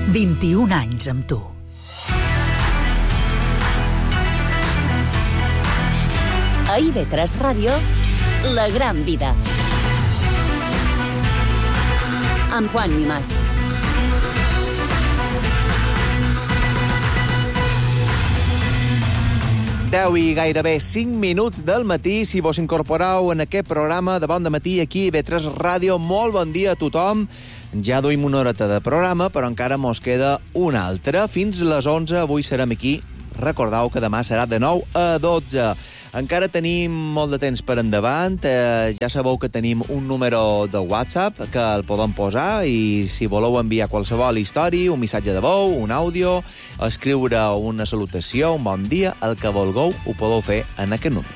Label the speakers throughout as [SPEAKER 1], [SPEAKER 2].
[SPEAKER 1] 21 anys amb tu.
[SPEAKER 2] A IB3 Ràdio, La Gran Vida. Amb Juan Mimàs.
[SPEAKER 3] Deu i gairebé 5 minuts del matí, si vos incorporeu en aquest programa de Bon de Matí aquí a IB3 Ràdio. Molt bon dia a tothom. Ja duim una horeta de programa, però encara mos queda una altra. Fins les 11, avui serem aquí. Recordeu que demà serà de 9 a 12. Encara tenim molt de temps per endavant. Ja sabeu que tenim un número de WhatsApp que el podem posar i si voleu enviar qualsevol història, un missatge de veu, un àudio, escriure una salutació, un bon dia, el que vulgueu ho podeu fer en aquest número.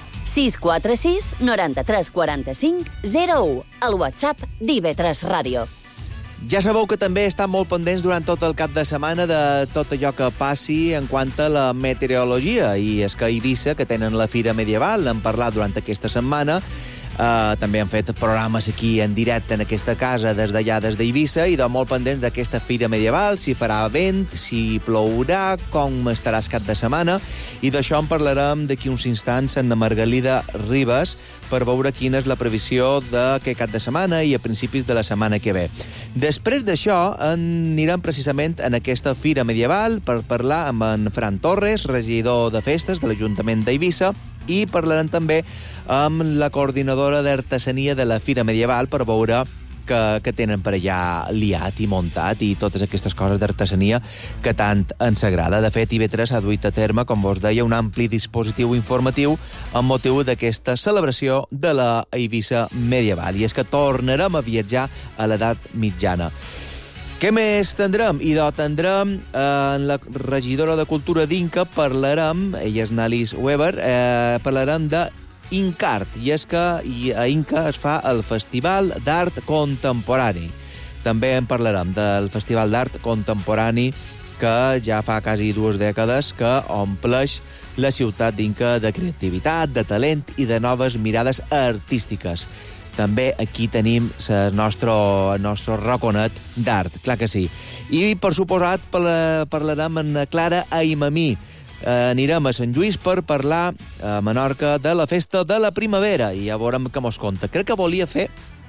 [SPEAKER 2] 646 93 45 01, el WhatsApp d'IB3 Ràdio.
[SPEAKER 3] Ja sabeu que també estan molt pendents durant tot el cap de setmana de tot allò que passi en quant a la meteorologia. I és que a Eivissa, que tenen la Fira Medieval, n'hem parlat durant aquesta setmana. També han fet programes aquí en directe en aquesta casa des d'allà, des d'Eivissa, i molt pendents d'aquesta Fira Medieval, si farà vent, si plourà, com estarà el cap de setmana. I d'això en parlarem d'aquí uns instants amb la Margalida Ribas per veure quina és la previsió d'aquest cap de setmana i a principis de la setmana que ve. Després d'això anirem precisament en aquesta Fira Medieval per parlar amb en Fran Torres, regidor de festes de l'Ajuntament d'Eivissa, i parlarem també amb la coordinadora d'artesania de la Fira Medieval per veure que tenen per allà liat i muntat i totes aquestes coses d'artesania que tant ens agrada. De fet, IB3 ha duit a terme, com vos deia, un ampli dispositiu informatiu amb motiu d'aquesta celebració de la Eivissa Medieval. I és que tornarem a viatjar a l'edat mitjana. Què més tindrem? I tindrem la regidora de Cultura d'Inca, parlarem, ella és Nalis Weber, parlarem de Incart, i és que a Inca es fa el Festival d'Art Contemporani. També en parlarem del Festival d'Art Contemporani que ja fa quasi 2 dècades que ompleix la ciutat d'Inca de creativitat, de talent i de noves mirades artístiques. També aquí tenim el nostre raconet d'art, clar que sí. I, per suposat, parlarem amb Clara Aimamí. Anirem a Sant Lluís per parlar a Menorca de la festa de la primavera i ja veurem què mos conta. Crec que volia fer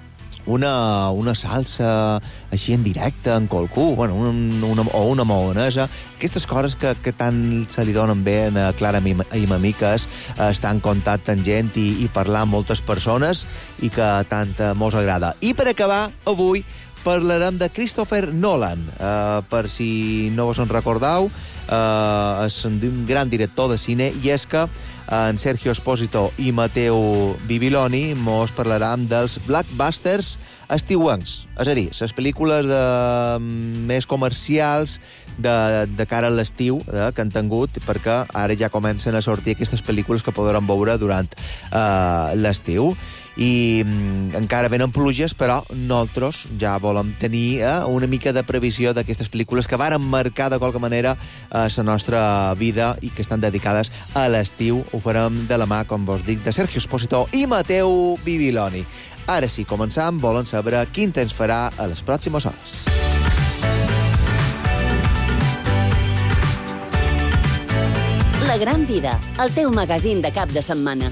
[SPEAKER 3] una salsa així en directe, en qualcú, bueno, o una maonesa, aquestes coses que tant se li donen bé a Clara Aimamí, que és estar en contacte amb gent i parlar amb moltes persones i que tant mos agrada. I per acabar, avui parlarem de Christopher Nolan. Per si no vos en recordeu, és un gran director de cine, i és que en Sergio Espósito i Matteo Bibiloni mos parlarem dels blockbusters estiuencs, és a dir, les pel·lícules més comercials de cara a l'estiu que han tingut, perquè ara ja comencen a sortir aquestes pel·lícules que podrem veure durant l'estiu. I encara venen pluges, però nosaltres ja volem tenir una mica de previsió d'aquestes pel·lícules que varen marcar de qualque manera la nostra vida i que estan dedicades a l'estiu. Ho farem de la mà, com vos dic, de Sergio Espósito i Matteo Bibiloni. Ara sí, començam, volen saber quin temps farà a les pròximes hores.
[SPEAKER 2] La Gran Vida, el teu magazín de cap de setmana.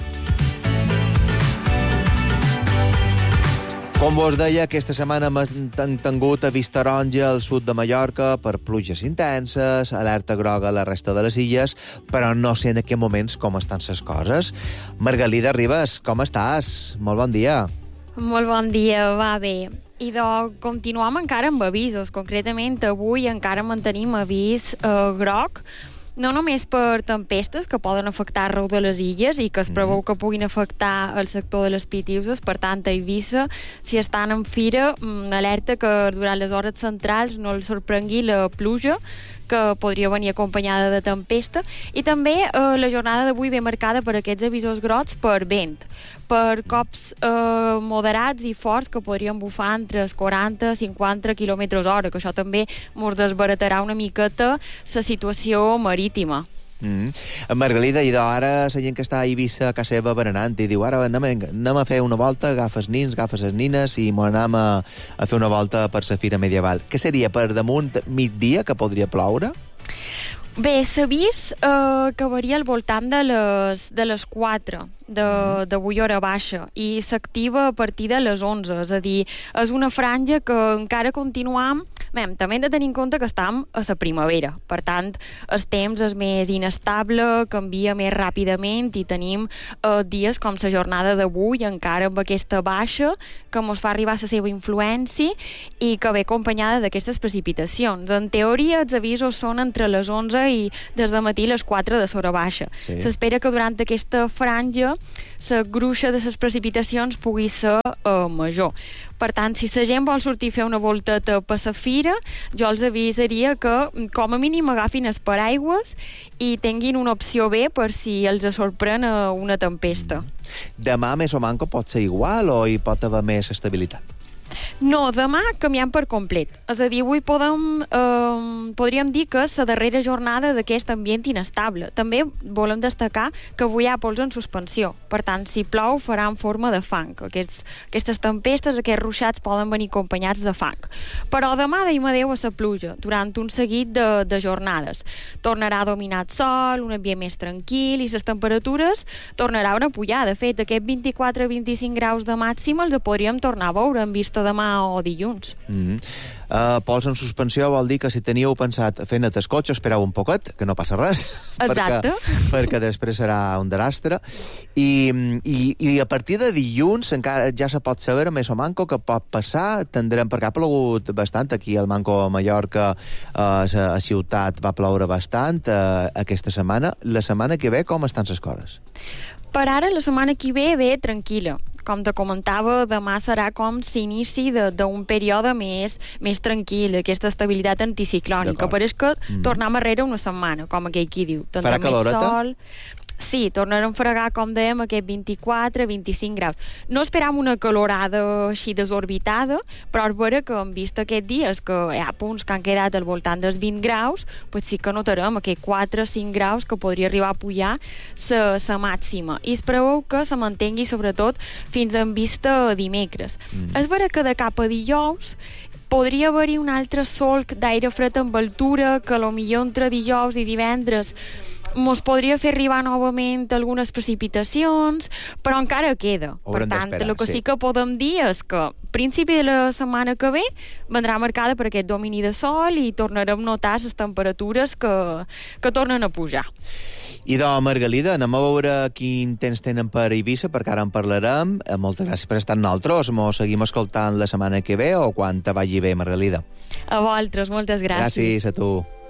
[SPEAKER 3] Com vos deia, aquesta setmana hem tingut avís taronja al sud de Mallorca per pluges intenses, alerta groga a la resta de les illes, però no sé en aquests moments com estan les coses. Margalida Ribas, com estàs? Molt bon dia.
[SPEAKER 4] Molt bon dia, va bé. I continuem encara amb avisos. Concretament, avui encara mantenim avís groc, no només per tempestes que poden afectar arreu de les illes i que es preveu que puguin afectar el sector de les Pitiuses, per tant a Eivissa, si estan en fira, alerta que durant les hores centrals no els sorprengui la pluja, que podria venir acompanyada de tempesta, i també la jornada d'avui ve marcada per aquests avisos grocs per vent, per cops moderats i forts que podrien bufar entre 40 i 50 km/h, que això també ens desbaratarà una miqueta la situació marítima.
[SPEAKER 3] Margalida, i ara la gent que està a Eivissa a casa seva berenant i diu, ara anem a fer una volta, agafes nins, agafes les nines i anem a fer una volta per la Fira Medieval. Què seria, per damunt migdia, que podria ploure?
[SPEAKER 4] Bé, l'avís acabaria al voltant de les 4 d'avui hora baixa i s'activa a partir de les 11, és a dir, és una franja que encara continuam. Bé, també hem de tenir en compte que estem a la primavera, per tant, el temps és més inestable, canvia més ràpidament i tenim dies com la jornada d'avui, encara amb aquesta baixa, que ens fa arribar la seva influència i que ve acompanyada d'aquestes precipitacions. En teoria, els avisos són entre les 11 i des de matí les 4 de l'hora baixa. S'espera que durant aquesta franja la gruixa de les precipitacions pugui ser major. Per tant, si la gent vol sortir a fer una volteta per la fira, jo els avisaria que com a mínim agafin els paraigües i tinguin una opció B per si els sorprèn una tempesta.
[SPEAKER 3] Demà més o manco pot ser igual o hi pot haver més estabilitat?
[SPEAKER 4] No, demà canviem per complet. És a dir, avui podríem dir que és la darrera jornada d'aquest ambient inestable. També volem destacar que avui hi ha pols en suspensió. Per tant, si plou, farà en forma de fang. Aquestes tempestes, aquests ruixats poden venir acompanyats de fang. Però demà deim adeu a la pluja durant un seguit de jornades. Tornarà a dominar el sol, un ambient més tranquil i les temperatures tornaran a pujar. De fet, aquests 24-25 graus de màxima els podríem tornar a veure en vista demà o dilluns.
[SPEAKER 3] Pols en suspensió vol dir que si teníeu pensat fer net el cotxe, espereu un poquet, que no passa res.
[SPEAKER 4] Exacte.
[SPEAKER 3] perquè després serà un desastre. I a partir de dilluns encara ja se pot saber més o manco que pot passar. Tindrem, perquè ha plogut bastant aquí al Manco a Mallorca, a ciutat va ploure bastant aquesta setmana. La setmana que ve com estan les coses?
[SPEAKER 4] Per ara, la setmana que ve tranquil·la. Com te comentava, demà serà com l'inici d'un període més tranquil, aquesta estabilitat anticiclònica. Pareix que tornem arrere una setmana, com aquell qui diu.
[SPEAKER 3] Farà caloreta?
[SPEAKER 4] Sol. Sí, tornarem a fregar, com dèiem, aquest 24-25 graus. No esperam una calorada així desorbitada, però és vera que en vista aquests dies que hi ha punts que han quedat al voltant dels 20 graus, pues sí que notarem aquests 4-5 graus que podria arribar a pujar la màxima. I es preveu que se mantengui sobretot fins en vista dimecres. És vera que de cap a dijous podria haver-hi un altre solc d'aire fred amb altura que potser entre dijous i divendres mos podria fer arribar novament algunes precipitacions, però encara queda. Per tant, el que sí que podem dir és que principi de la setmana que ve vendrà marcada per aquest domini de sol i tornarem a notar les temperatures que tornen a pujar.
[SPEAKER 3] I Margalida, anem a veure quin temps tenen per Eivissa, perquè ara en parlarem. Moltes gràcies per estar amb nosaltres. Mos seguim escoltant la setmana que ve o quan te vagi bé, Margalida.
[SPEAKER 4] A vosaltres, moltes gràcies.
[SPEAKER 3] Gràcies a tu.